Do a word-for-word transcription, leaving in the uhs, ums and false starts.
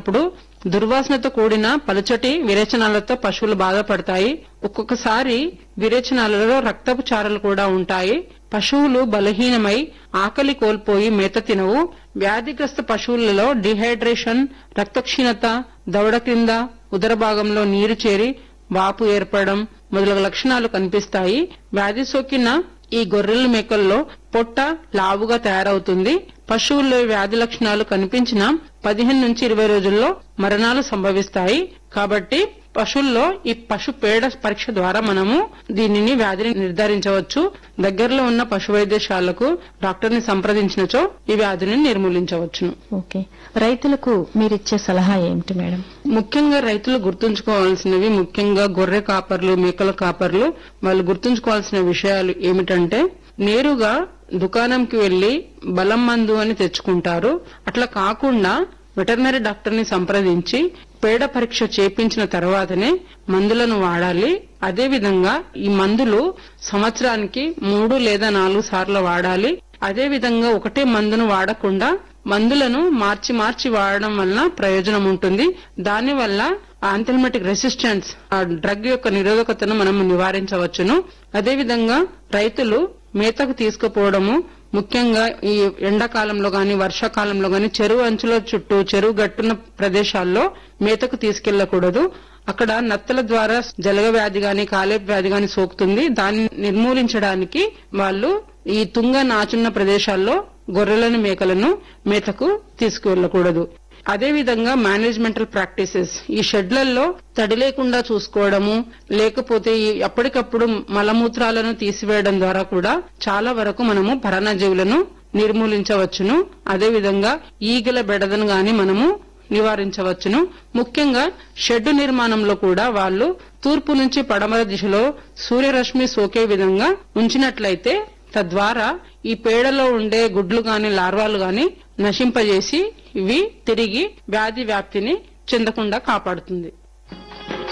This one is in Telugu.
ఉన్నప్పుడు దుర్వాసనతో కూడిన పలుచటి విరేచనాలతో పశువులు బాధపడతాయి. ఒక్కొక్కసారి విరేచనాలలో రక్తపు చారలు కూడా ఉంటాయి. పశువులు బలహీనమై ఆకలి కోల్పోయి మేత తినవు. వ్యాధిగ్రస్త పశువులలో డిహైడ్రేషన్, రక్తక్షీణత, దవడ కింద ఉదర భాగంలో నీరు చేరి వాపు ఏర్పడడం మొదలగు లక్షణాలు కనిపిస్తాయి. వ్యాధి సోకిన ఈ గొర్రెల మేకల్లో పొట్ట లావుగా తయారవుతుంది. పశువుల్లో వ్యాధి లక్షణాలు కనిపించిన పదిహేను నుంచి ఇరవై రోజుల్లో మరణాలు సంభవిస్తాయి. కాబట్టి పశువుల్లో ఈ పశు పేడ పరీక్ష ద్వారా మనము దీనిని వ్యాధిని నిర్ధారించవచ్చు. దగ్గరలో ఉన్న పశు వైద్యశాలకు డాక్టర్ ని సంప్రదించినచో ఈ వ్యాధిని నిర్మూలించవచ్చును. ఓకే, రైతులకు మీరిచ్చే సలహా ఏమిటి మేడం? ముఖ్యంగా రైతులు గుర్తుంచుకోవాల్సినవి, ముఖ్యంగా గొర్రె కాపర్లు, మేకల కాపర్లు వాళ్ళు గుర్తుంచుకోవాల్సిన విషయాలు ఏమిటంటే, నేరుగా దుకాణంకి వెళ్లి బలం మందు అని తెచ్చుకుంటారు. అట్లా కాకుండా వెటర్నరీ డాక్టర్ ని సంప్రదించి పేడ పరీక్ష చేపించిన తర్వాతనే మందులను వాడాలి. అదే విధంగా ఈ మందులు సంవత్సరానికి మూడు లేదా నాలుగు సార్లు వాడాలి. అదే విధంగా ఒకటే మందును వాడకుండా మందులను మార్చి మార్చి వాడడం వలన ప్రయోజనం ఉంటుంది. దాని వల్ల ఆంథెల్మెటిక్ రెసిస్టెన్స్, ఆ డ్రగ్ యొక్క నిరోధకతను మనం నివారించవచ్చును. అదే విధంగా రైతులు మేతకు తీసుకుపోవడము, ముఖ్యంగా ఈ ఎండాకాలంలో గాని వర్షాకాలంలో గాని చెరువు అంచుల చుట్టూ, చెరువు గట్టున్న ప్రదేశాల్లో మేతకు తీసుకెళ్లకూడదు. అక్కడ నత్తల ద్వారా జలగ వ్యాధి గాని కాలేపు వ్యాధి గాని సోకుతుంది. దాన్ని నిర్మూలించడానికి వాళ్ళు ఈ తుంగ నాచున్న ప్రదేశాల్లో గొర్రెలను, మేకలను మేతకు తీసుకువెళ్లకూడదు. అదే విధంగా మేనేజ్మెంటల్ ప్రాక్టీసెస్, ఈ షెడ్లలో తడి లేకుండా చూసుకోవడము, లేకపోతే ఎప్పటికప్పుడు మలమూత్రాలను తీసివేయడం ద్వారా కూడా చాలా వరకు మనము పరాన్నజీవులను నిర్మూలించవచ్చును. అదే విధంగా ఈగల బెడదను గాని మనము నివారించవచ్చును. ముఖ్యంగా షెడ్డు నిర్మాణంలో కూడా వాళ్ళు తూర్పు నుంచి పడమర దిశలో సూర్యరశ్మి సోకే విధంగా ఉంచినట్లయితే తద్వారా ఈ పేడలో ఉండే గుడ్లు గాని లార్వాలు గాని నశింపజేసి ఇవి తిరిగి వ్యాధి వ్యాప్తిని చెందకుండా కాపాడుతుంది.